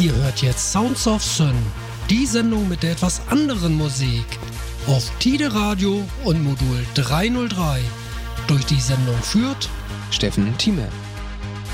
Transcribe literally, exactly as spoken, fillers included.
Ihr hört jetzt Sounds of Sun, die Sendung mit der etwas anderen Musik. Auf Tide Radio und Modul dreihundertdrei. Durch die Sendung führt Steffen Thieme.